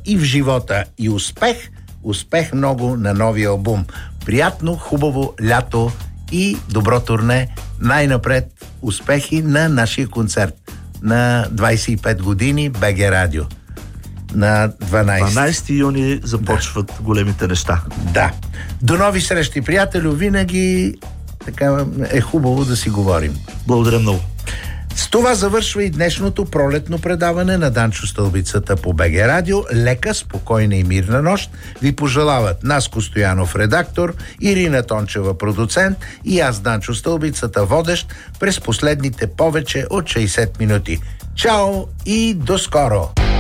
и в живота и успех! Успех много на новия албум. Приятно, хубаво лято и добро турне. Най-напред успехи на нашия концерт на 25 години БГ Радио. На 12 юни започват големите неща. Да. До нови срещи, приятелю. Винаги така е хубаво да си говорим. Благодаря много. С това завършва и днешното пролетно предаване на Данчо Стълбицата по БГ Радио. Лека, спокойна и мирна нощ ви пожелават Наско Стоянов, редактор, Ирина Тончева, продуцент, и аз, Данчо Стълбицата, водещ през последните повече от 60 минути. Чао и до скоро!